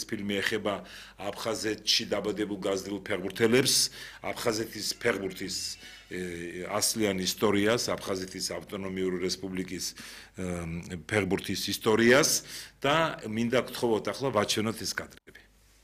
ფილმი ეხება აფხაზეთში დაბადებულ გაზრდილ ფეხბურთელებს, აფხაზეთის ფეხბურთის ასლიან ისტორიას, აფხაზეთის ავტონომიური რესპუბლიკის ფეხბურთის ისტორიას და მინდა გთხოვოთ ახლა ვაჩვენოთ ეს კადრები.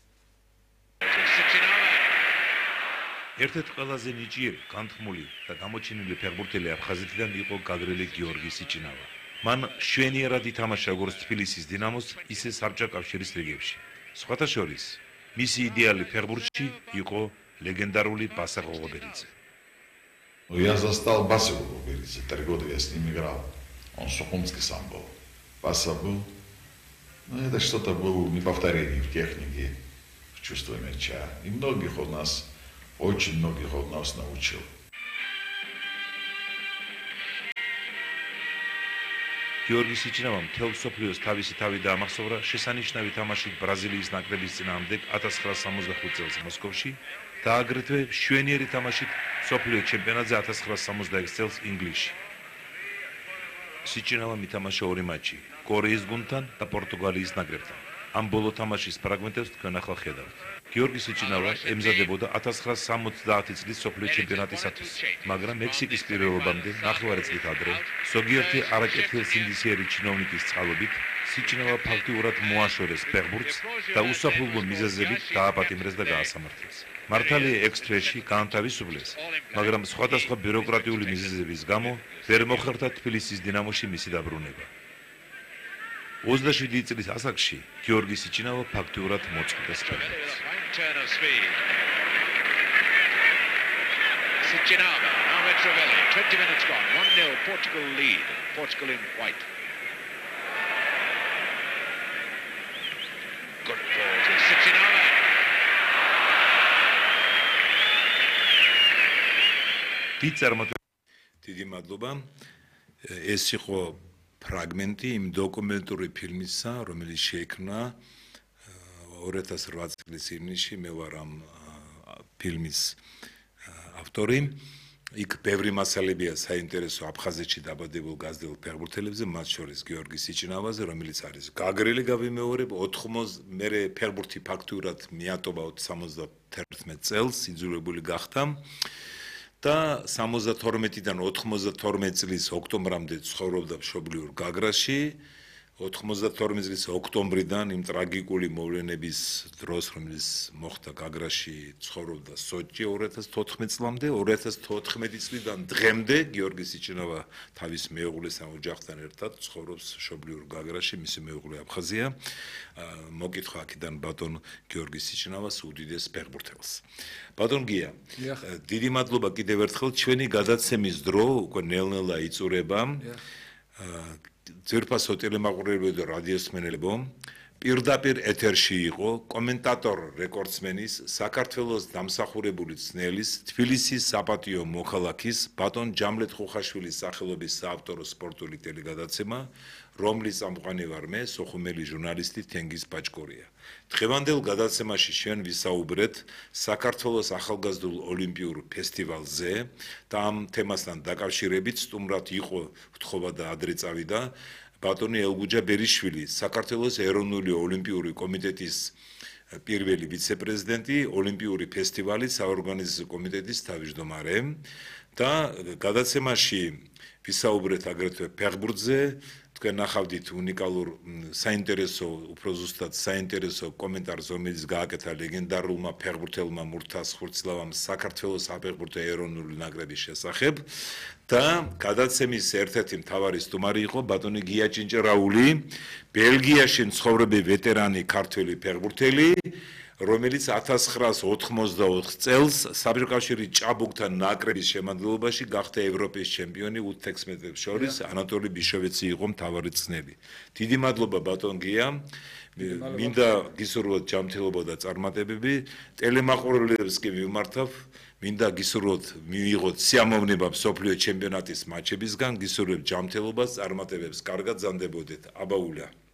ერთ-ერთი ყველაზე ნიჭიერი, განთქმული და გამოჩენილი ფეხბურთელი აფხაზეთიდან იყო გაგრილი გიორგი სიჩინავა. მან შვენიერად ითამაშა როგორც თბილისის დინამოს, ისე საბჭოთა კავშირის რიგებში. სხვათა შორის, მისი იდეალი фეხბურთში იყო легендарული Баса Гогоберидзе. Я застал Басу Гогоберидзе, 3 года я с ним играл. Он Сухумский сам был. Баса был. Ну, это что-то было неповторение в технике, в чувстве мяча. И очень многих он нас научил. გიორგი სიჩინავამ მთელ მსოფლიოს თავისი თავი დაამახსოვრა შესანიშნავი თამაშით ბრაზილიის ნაკრების წინააღმდეგ 1965 წელს მოსკოვში და აგრეთვე მშვენიერი თამაშით მსოფლიო ჩემპიონატზე 1966 წელს ინგლისში. სიჩინავამ ითამაშა 2 მატჩი კორეის გუნდთან და პორტუგალიის ნაკრებთან. ამ ბოლო თამაშის ფრაგმენტებს თქვენ ახლა ხედავთ. გიორგი სიჩინავა ემზადებოდა 1970 წლის მსოფლიო ჩემპიონატისათვის, მაგრამ მექსიკის პირველობამდე ნახევარი წლით ადრე, ზოგიერთი არაკეთილსინდისიერი ჩინოვნიკის წყალობით, სიჩინავა ფაქტიურად მოაშორეს ფეხბურთს და უსაფრთხო მიზეზებით დააპატიმრეს და გაასამართლეს. მართალია ექს თვეში გაანთავისუფლეს, მაგრამ სხვადასხვა ბიუროკრატიული მიზეზების გამო ვერ მოხერხდა თბილისის დინამოში მისი დაბრუნება. 27 წლის ასაკში გიორგი სიჩინავა ფაქტიურად მოწყდეს ფეხბურთს. Sichinava, now Retrovelli, 20 minutes gone, 1-0, Portugal lead, Portugal in white. Good ball to Sichinava. დიდი მადლობა. ეს იყო ფრაგმენტი იმ დოკუმენტური ფილმისა, რომელიც შეიქმნა 2008 წლის ივნისში, მე ვარ ამ ფილმის ავტორი. იქ ბევრი მასალებია საინტერესო აფხაზეთში დაბადებულ გაზრდილ ფეხბურთელებზე, მათ შორის გიორგი სიჩინავაზე, რომელიც არის გაგრილი გავიმეორებ, 80 მერე ფეხბურთი ფაქტურად მიატოვა 71 წელს, იძულებული გახდა. და 72-დან 92 წლის ოქტომბრამდე ცხოვრობდა მშობლიურ გაგრაში. 92 წლის ოქტომბრიდან იმ ტრაგიკული მოვლენების დროს, რომელიც მოხდა გაგრაში, ცხოვრობდა სოჭში 2014 წლამდე. 2014 წლიდან დღემდე გიორგი სიჩინავა თავის მეუღლესთან ოჯახთან ერთად ცხოვრობს მშობლიურ გაგრაში, მისი მეუღლე აფხაზია. მოკითხა აქედან ბატონ გიორგი სიჩინავას უდიდეს ფეხბურთელს. ბატონ გია, დიდი მადლობა კიდევ ერთხელ, ჩვენი გადაცემის დრო უკვე ნელ-ნელა იწურება. ძვირფასო ტელემაყურებელო და რადიოსმენელებო, პირდაპირ ეთერში იყო კომენტატორ რეკორდსმენის, საქართველოს დამსახურებული ძნელის, თბილისის საპატიო მოქალაქის ბატონ ჯამლეთ ხუხაშვილის სახელობის საავტორო სპორტული ტელეგადაცემა, რომლის წამყვანი ვარ მე, სოხუმელი ჟურნალისტი თენგიზ ბაჭკორია. დღევანდელ გადაცემაში ჩვენ ვისაუბრეთ საქართველოს ახალგაზრდულ ოლიმპიურ ფესტივალზე და ამ თემასთან დაკავშირებით სტუმრად იყო ვთხოვა და ადრე წავიდა ბატონი ელგუჯა ბერიშვილი, საქართველოს ეროვნული ოლიმპიური კომიტეტის პირველი ვიცე-პრეზიდენტი, ოლიმპიური ფესტივალის საორგანიზაციო კომიტეტის თავმჯდომარე და გადაცემაში ვისაუბრეთ აგრეთვე ფეხბურთზე. თქვენ ნახავდით უნიკალურ საინტერესო, უფრო ზუსტად საინტერესო კომენტარს, რომელიც გააკეთა ლეგენდარულმა ფეხბურთელმა მურთაზ ხურცლავამ საქართველოს საფეხბურთო ეროვნული ნაკრების შესახებ და გადაცემის ერთ-ერთი მთავარი სტუმარი იყო ბატონი გია ჭინჭრაული, ბელგიაში მცხოვრები ვეტერანი ქართველი ფეხბურთელი, რომელიც 1984 წელს საბჭოთა კავშირის ჭაბუკთან ნაკრების შემადგენლობაში გახდა ევროპის ჩემპიონი U16-ებს შორის, ანატოლი ბიშოვეცი იყო მთავარი წნელი. დიდი მადლობა ბატონ გია. მინდა გისურვოთ ჯანმრთელობა და წარმატებები. ტელემაყურებლებს კი ვიმართავ, მინდა გისურვოთ მიიღოთ სიამოვნება მსოფლიო ჩემპიონატის მატჩებისგან, გისურვებთ ჯანმრთელობას, წარმატებებს, კარგად ზამდებოდეთ. აბაულა.